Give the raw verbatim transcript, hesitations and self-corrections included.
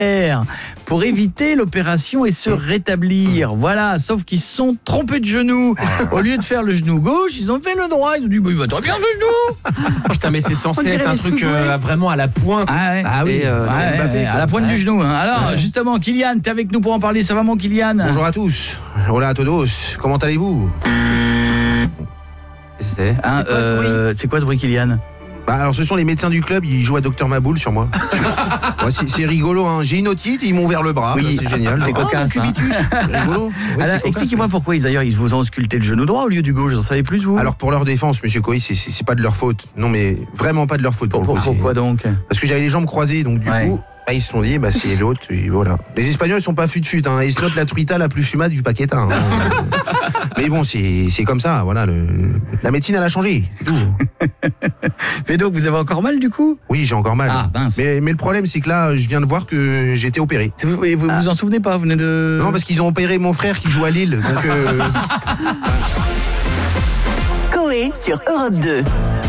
faire pour éviter l'opération et se rétablir. Voilà, sauf qu'ils se sont trompés de genou. Au lieu de faire le genou gauche, ils ont fait le droit. Ils ont dit, bah, il va très bien ce genou. Putain, mais c'est censé être un truc euh, vraiment à la pointe. Ah, ouais. Ah oui, Et, euh, Ouais, Mbappé, ouais, quoi. à la pointe Ouais. du genou. Hein. Alors, Ouais. justement, Kylian, t'es avec nous pour en parler. Ça va, mon Kylian? Bonjour à tous. Hola a todos. Comment allez-vous? C'est Hein, quoi ce bruit euh, c'est quoi ce bruit, Kylian? Bah alors ce sont les médecins du club, ils jouent à Docteur Maboul sur moi. Ouais, c'est, c'est rigolo, hein. J'ai une otite, ils m'ont ouvert le bras. Oui, Bah, c'est génial. c'est Oh, cocasse, mon cubitus. C'est rigolo. Ouais, c'est Alors, cocasse, expliquez-moi ouais. pourquoi ils, d'ailleurs, ils vous ont ausculté le genou droit au lieu du gauche. Vous en savez plus, vous? Alors pour leur défense, monsieur Coy, c'est, c'est, c'est pas de leur faute. Non mais vraiment pas de leur faute pour, Pour- le coup. pourquoi C'est- donc? Parce que j'avais les jambes croisées, donc du Ouais. coup, bah, ils se sont dit, bah c'est l'autre, et voilà. Les Espagnols ils sont pas fut-fut, hein. Ils se notent la truita la plus fumade du paquetin. Hein. Mais bon, c'est, c'est comme ça, voilà. Le, la médecine elle a changé. C'est tout. Mais donc, vous avez encore mal, du coup? Oui, j'ai encore mal. Ah, mince. Mais, mais le problème, c'est que là, je viens de voir que j'ai été opéré. Vous vous, vous, vous en souvenez pas? Vous venez de... Non, parce qu'ils ont opéré mon frère qui joue à Lille. Donc, euh... Coé sur Europe deux.